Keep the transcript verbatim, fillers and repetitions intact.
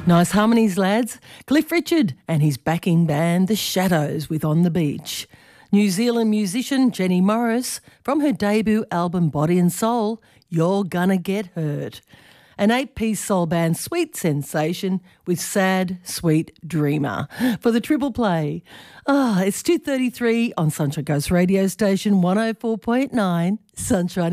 Nice harmonies, lads. Cliff Richard and his backing band, The Shadows, with On the Beach. New Zealand musician Jenny Morris, from her debut album Body and Soul, You're Gonna Get Hurt. An eight-piece soul band, Sweet Sensation, with Sad, Sweet Dreamer for the triple play. Ah, oh, it's two thirty-three on Sunshine Coast radio station one oh four point nine, Sunshine